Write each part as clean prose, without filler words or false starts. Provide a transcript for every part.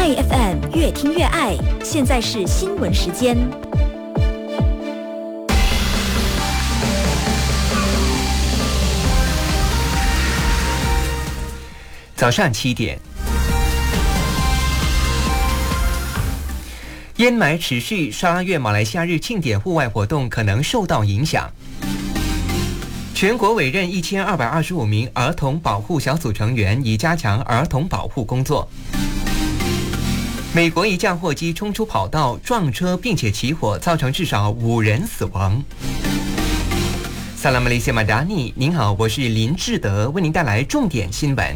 爱 FM 越听越爱，现在是新闻时间。 早上7点，烟霾持续，沙拉越马来西亚日庆典户外活动可能受到影响。全国委任1225名儿童保护小组成员，以加强儿童保护工作。美国一架货机冲出跑道撞车并且起火，造成至少5人死亡。萨拉马雷西马达尼，您好，我是林志德，为您带来重点新闻。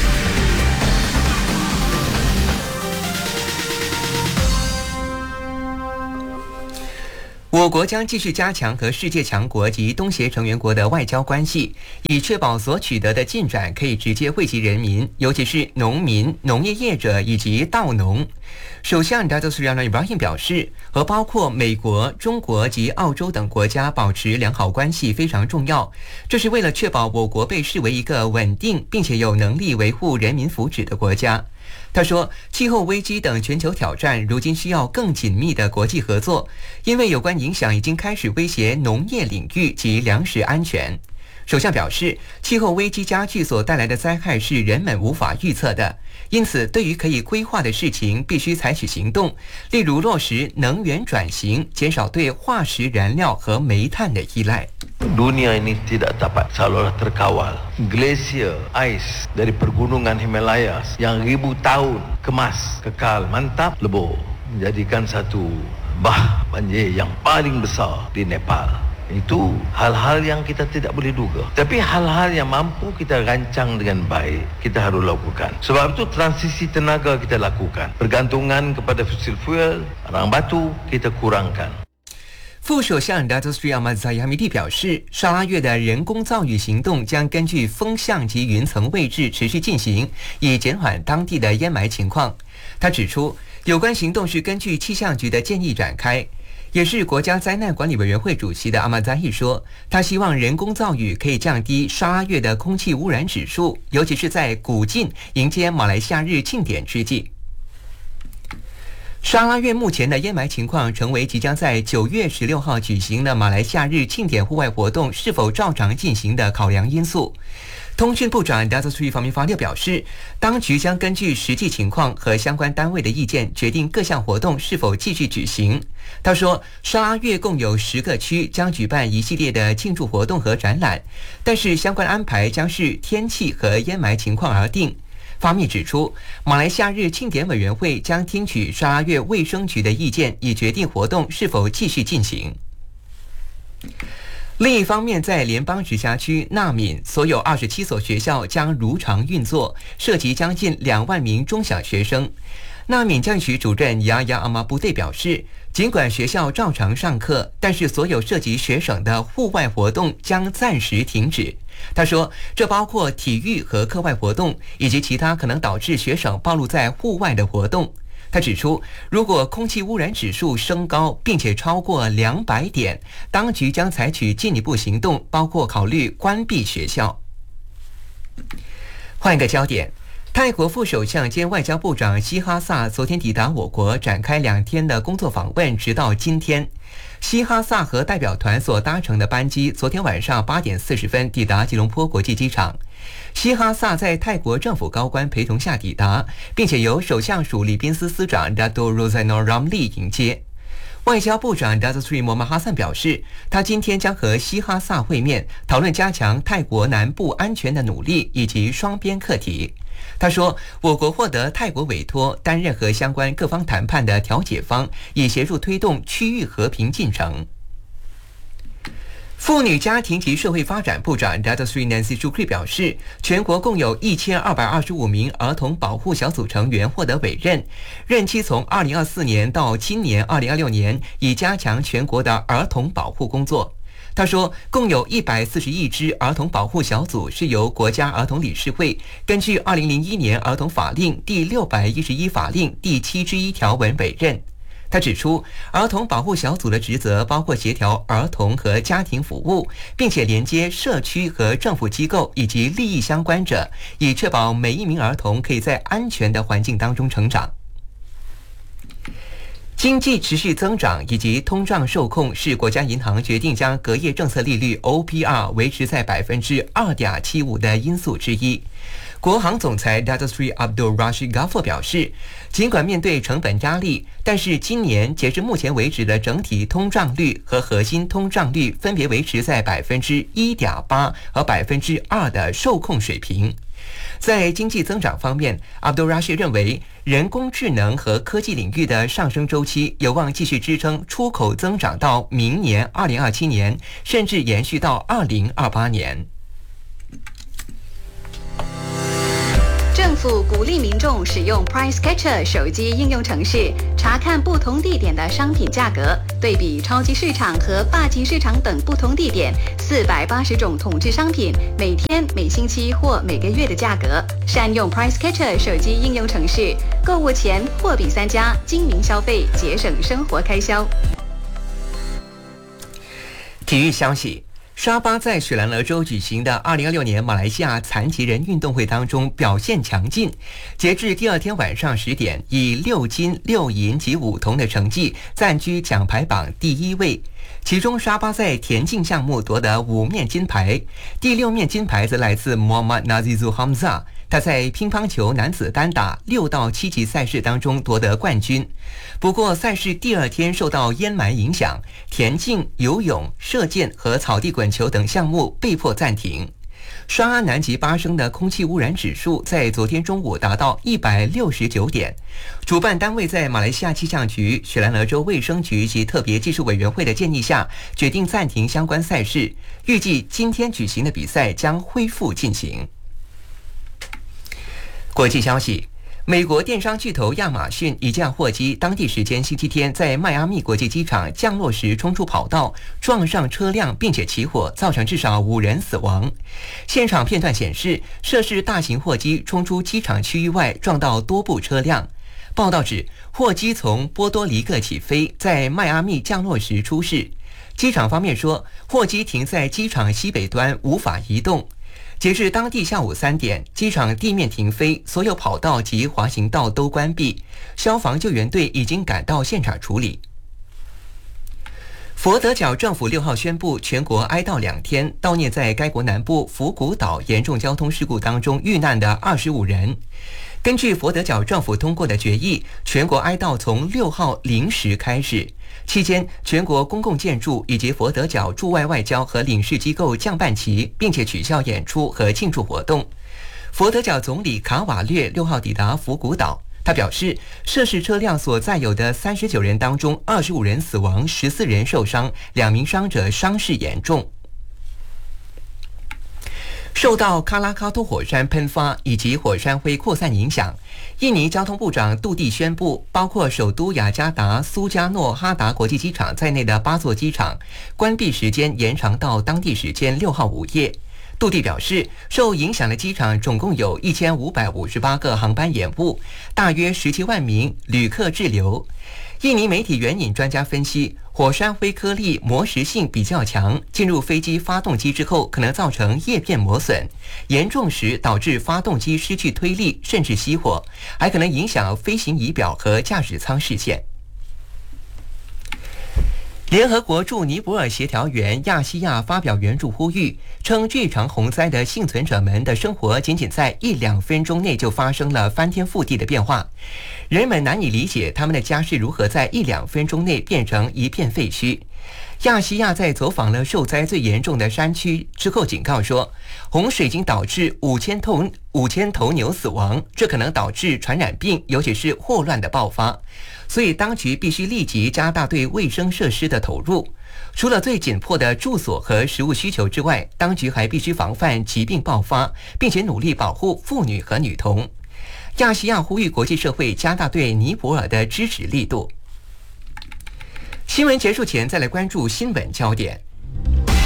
我国将继续加强和世界强国及东协成员国的外交关系，以确保所取得的进展可以直接惠及人民，尤其是农民、农业业者以及稻农。首相达多斯里亚诺伊布拉辛表示，和包括美国、中国及澳洲等国家保持良好关系非常重要，这是为了确保我国被视为一个稳定并且有能力维护人民福祉的国家。他说，气候危机等全球挑战如今需要更紧密的国际合作，因为有关影响已经开始威胁农业领域及粮食安全。首相表示，气候危机加剧所带来的灾害是人们无法预测的，因此对于可以规划的事情必须采取行动，例如落实能源转型，减少对化石燃料和煤炭的依赖。 Dunia ini tidak dapat seolah terkawal. Glasier, ais dari pergunungan Himalayas yang ribu tahun kemas, kekal, mantap, lebur, menjadikan satu bah banjir yang paling besar di Nepal. Itu hal-hal yang kita tidak boleh duga. Tapi hal-hal yang mampu kita rancang dengan baik, kita harus lakukan. Sebab itu transisi tenaga kita lakukan. Bergantungan kepada fosil fuel, barang batu, kita kurangkan. 副首相达多斯里阿马扎亚米蒂表示，沙拉越的人工造雨行动将根据风向及云层位置持续进行，以减缓当地的烟霾情况。他指出，有关行动是根据气象局的建议展开。也是国家灾难管理委员会主席的阿马扎伊说，他希望人工造雨可以降低沙拉越的空气污染指数，尤其是在古晋迎接马来西亚日庆典之际。沙拉越目前的烟霾情况成为即将在9月16号举行的马来西亚日庆典户外活动是否照常进行的考量因素。通讯部长 Dato Sri Fahmi 表示，当局将根据实际情况和相关单位的意见，决定各项活动是否继续举行。他说，沙拉越共有10个区将举办一系列的庆祝活动和展览，但是相关安排将视天气和烟霾情况而定。发密指出，马来西亚日庆典委员会将听取沙拉越卫生局的意见，以决定活动是否继续进行。另一方面，在联邦直辖区纳敏，所有27所学校将如常运作，涉及将近2万名中小学生。纳敏教育局主任雅雅阿马布队表示，尽管学校照常上课，但是所有涉及学生的户外活动将暂时停止。他说，这包括体育和课外活动，以及其他可能导致学生暴露在户外的活动。他指出，如果空气污染指数升高并且超过200点，当局将采取进一步行动，包括考虑关闭学校。换一个焦点，泰国副首相兼外交部长希哈萨昨天抵达我国，展开2天的工作访问，直到今天。希哈萨和代表团所搭乘的班机昨天晚上8点40分抵达吉隆坡国际机场。希哈萨在泰国政府高官陪同下抵达，并且由首相署礼宾司司长 Dato Rosano Ramli 迎接。外交部长 Dato Sri Mohamad Hassan 表示，他今天将和希哈萨会面，讨论加强泰国南部安全的努力以及双边课题。他说，我国获得泰国委托，担任和相关各方谈判的调解方，以协助推动区域和平进程。妇女家庭及社会发展部长 Dato Sri Nancy Shukri 表示，全国共有1225名儿童保护小组成员获得委任，任期从2024年到今年2026年，以加强全国的儿童保护工作。他说，共有141支儿童保护小组是由国家儿童理事会根据2001年儿童法令第611法令第7之1条文委任。他指出，儿童保护小组的职责包括协调儿童和家庭服务，并且连接社区和政府机构以及利益相关者，以确保每一名儿童可以在安全的环境当中成长。 经济持续增长以及通胀受控是国家银行决定将隔夜政策利率 OPR 维持在 2.75% 的因素之一。国行总裁 Dato Sri Abdul Rashid Ghaffur 表示，尽管面对成本压力，但是今年截至目前为止的整体通胀率和核心通胀率分别维持在 1.8% 和 2% 的受控水平。在经济增长方面， Abdul Rashid 认为人工智能和科技领域的上升周期有望继续支撑出口增长到明年2027年，甚至延续到2028年。 政府鼓励民众使用 Price Catcher 手机应用程式，查看不同地点的商品价格，对比超级市场和霸级市场等不同地点480种统制商品每天、每星期或每个月的价格。善用 Price Catcher 手机应用程式，购物前货比三家，精明消费，节省生活开销。 体育消息。沙巴在雪兰莪州举行的2026年马来西亚残疾人运动会当中表现强劲，截至第二天晚上10点，以6金、6银及5铜的成绩暂居奖牌榜第1位。其中沙巴在田径项目夺得5面金牌，第6面金牌则来自 Muhammad Nazizul Hamzah， 他在乒乓球男子单打6到7级赛事当中夺得冠军。不过赛事第二天受到烟霾影响，田径、游泳、射箭和草地滚球等项目被迫暂停。双安南极发生的空气污染指数在昨天中午达到169点。主办单位在马来西亚气象局、雪兰莪州卫生局及特别技术委员会的建议下，决定暂停相关赛事，预计今天举行的比赛将恢复进行。国际消息，美国电商巨头亚马逊一架货机当地时间星期天在迈阿密国际机场降落时冲出跑道，撞上车辆并且起火，造成至少5人死亡。现场片段显示，涉事大型货机冲出机场区域外，撞到多部车辆。报道指，货机从波多黎各起飞，在迈阿密降落时出事。机场方面说，货机停在机场西北端，无法移动。截至当地下午3点，机场地面停飞，所有跑道及滑行道都关闭，消防救援队已经赶到现场处理。佛得角政府6号宣布全国哀悼2天，悼念在该国南部福古岛严重交通事故当中遇难的25人。根据佛得角政府通过的决议，全国哀悼从6号0时开始，期间全国公共建筑以及佛得角驻外外交和领事机构降半旗，并且取消演出和庆祝活动。佛得角总理卡瓦略6号抵达福古岛，他表示，涉事车辆所载有的39人当中，25人死亡，14人受伤，2名伤者伤势严重。受到喀拉喀托火山喷发以及火山灰扩散影响，印尼交通部长杜蒂宣布，包括首都雅加达苏加诺哈达国际机场在内的8座机场关闭时间延长到当地时间6号午夜。杜蒂表示，受影响的机场总共有1558个航班延误，大约17万名旅客滞留。印尼媒体援引专家分析，火山灰颗粒磨蚀性比较强，进入飞机发动机之后可能造成叶片磨损，严重时导致发动机失去推力，甚至熄火，还可能影响飞行仪表和驾驶舱视线。联合国驻尼泊尔协调员亚西亚发表援助呼吁，称这场洪灾的幸存者们的生活仅仅在1-2分钟内就发生了翻天覆地的变化，人们难以理解他们的家是如何在1-2分钟内变成一片废墟。亚西亚在走访了受灾最严重的山区之后警告说，洪水已经导致5000头牛死亡，这可能导致传染病，尤其是霍乱的爆发。所以当局必须立即加大对卫生设施的投入。除了最紧迫的住所和食物需求之外，当局还必须防范疾病爆发，并且努力保护妇女和女童。亚细亚呼吁国际社会加大对尼泊尔的支持力度。新闻结束前，再来关注新闻焦点。